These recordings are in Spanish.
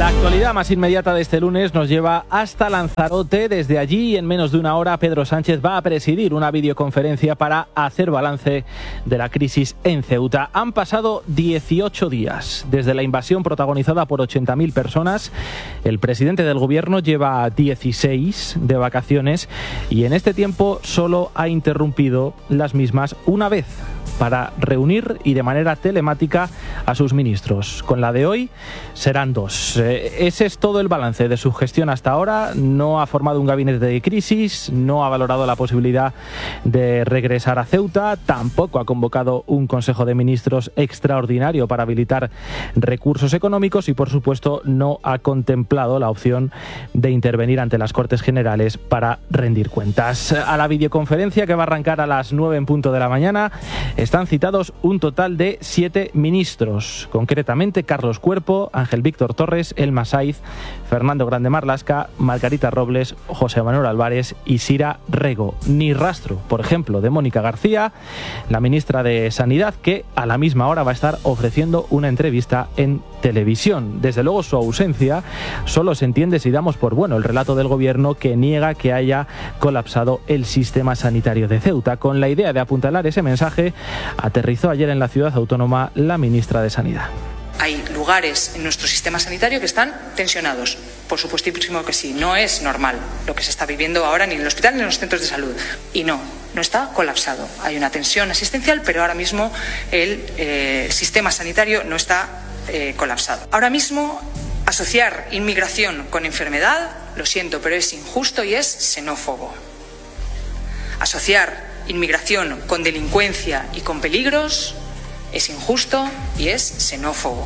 La actualidad más inmediata de este lunes nos lleva hasta Lanzarote. Desde allí, en menos de una hora, Pedro Sánchez va a presidir una videoconferencia para hacer balance de la crisis en Ceuta. Han pasado 18 días desde la invasión protagonizada por 80.000 personas. El presidente del gobierno lleva 16 de vacaciones y en este tiempo solo ha interrumpido las mismas una vez, para reunir y de manera telemática a sus ministros. Con la de hoy serán 2. Ese es todo el balance de su gestión hasta ahora. No ha formado un gabinete de crisis, no ha valorado la posibilidad de regresar a Ceuta, tampoco ha convocado un Consejo de Ministros extraordinario para habilitar recursos económicos y, por supuesto, no ha contemplado la opción de intervenir ante las Cortes Generales para rendir cuentas. A la videoconferencia, que va a arrancar a las 9 en punto de la mañana, están citados un total de 7 ministros, concretamente Carlos Cuerpo, Ángel Víctor Torres, Elma Saiz, Fernando Grande Marlaska, Margarita Robles, José Manuel Álvarez y Sira Rego. Ni rastro, por ejemplo, de Mónica García, la ministra de Sanidad, que a la misma hora va a estar ofreciendo una entrevista en televisión. Desde luego, su ausencia solo se entiende si damos por bueno el relato del gobierno, que niega que haya colapsado el sistema sanitario de Ceuta. Con la idea de apuntalar ese mensaje, aterrizó ayer en la ciudad autónoma la ministra de Sanidad. Hay lugares en nuestro sistema sanitario que están tensionados. Por supuestísimo que sí. No es normal lo que se está viviendo ahora ni en el hospital ni en los centros de salud. Y no está colapsado. Hay una tensión asistencial, pero ahora mismo el sistema sanitario no está colapsado. Ahora mismo, asociar inmigración con enfermedad, lo siento, pero es injusto y es xenófobo. Asociar inmigración con delincuencia y con peligros es injusto y es xenófobo.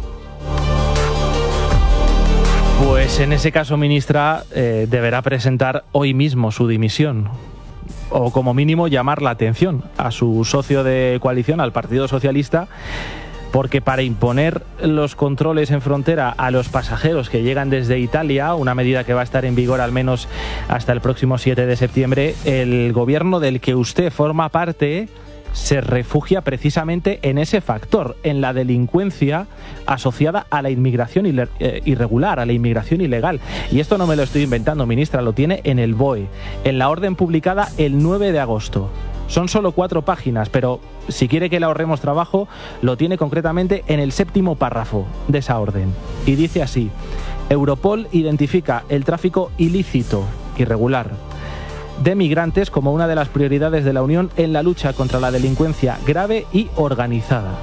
Pues en ese caso, ministra, deberá presentar hoy mismo su dimisión, o como mínimo llamar la atención a su socio de coalición, al Partido Socialista, porque para imponer los controles en frontera a los pasajeros que llegan desde Italia, una medida que va a estar en vigor al menos hasta el próximo 7 de septiembre, el gobierno del que usted forma parte se refugia precisamente en ese factor, en la delincuencia asociada a la inmigración irregular, a la inmigración ilegal. Y esto no me lo estoy inventando, ministra, lo tiene en el BOE, en la orden publicada el 9 de agosto. Son solo 4 páginas, pero si quiere que le ahorremos trabajo, lo tiene concretamente en el 7º párrafo de esa orden. Y dice así: Europol identifica el tráfico ilícito, irregular, de migrantes como una de las prioridades de la Unión en la lucha contra la delincuencia grave y organizada.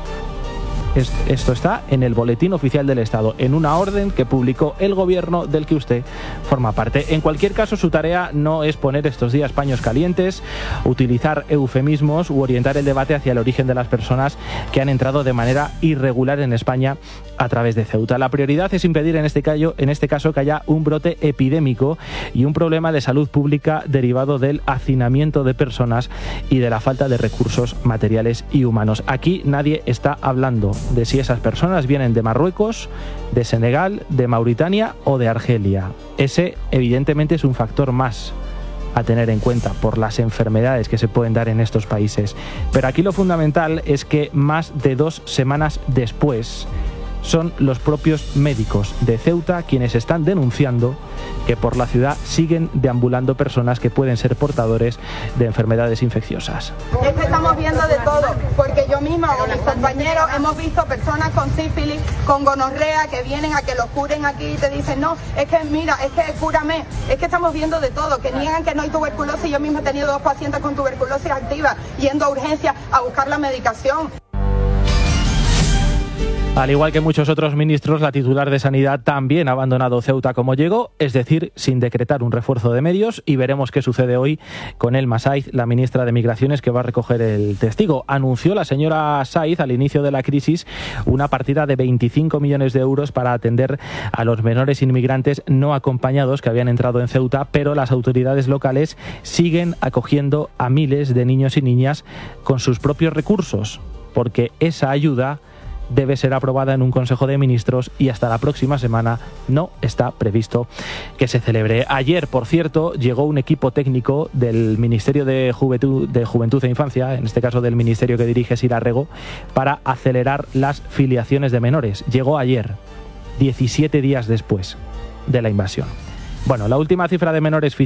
Esto está en el Boletín Oficial del Estado, en una orden que publicó el gobierno del que usted forma parte. En cualquier caso, su tarea no es poner estos días paños calientes, utilizar eufemismos u orientar el debate hacia el origen de las personas que han entrado de manera irregular en España a través de Ceuta. La prioridad es impedir en este caso que haya un brote epidémico y un problema de salud pública derivado del hacinamiento de personas y de la falta de recursos materiales y humanos. Aquí nadie está hablando de si esas personas vienen de Marruecos, de Senegal, de Mauritania o de Argelia. Ese, evidentemente, es un factor más a tener en cuenta por las enfermedades que se pueden dar en estos países. Pero aquí lo fundamental es que más de 2 semanas después son los propios médicos de Ceuta quienes están denunciando que por la ciudad siguen deambulando personas que pueden ser portadores de enfermedades infecciosas. Es que estamos viendo de todo, porque yo misma o mis compañeros hemos visto personas con sífilis, con gonorrea, que vienen a que los curen aquí y te dicen, no, es que mira, es que cúrame. Es que estamos viendo de todo, que niegan que no hay tuberculosis. Yo misma he tenido 2 pacientes con tuberculosis activa yendo a urgencias a buscar la medicación. Al igual que muchos otros ministros, la titular de Sanidad también ha abandonado Ceuta como llegó, es decir, sin decretar un refuerzo de medios, y veremos qué sucede hoy con Elma Saiz, la ministra de Migraciones, que va a recoger el testigo. Anunció la señora Saiz al inicio de la crisis una partida de 25 millones de euros para atender a los menores inmigrantes no acompañados que habían entrado en Ceuta, pero las autoridades locales siguen acogiendo a miles de niños y niñas con sus propios recursos, porque esa ayuda debe ser aprobada en un Consejo de Ministros y hasta la próxima semana no está previsto que se celebre. Ayer, por cierto, llegó un equipo técnico del Ministerio de Juventud e Infancia, en este caso del ministerio que dirige Sira Rego, para acelerar las filiaciones de menores. Llegó ayer. 17 días después de la invasión. Bueno, la última cifra de menores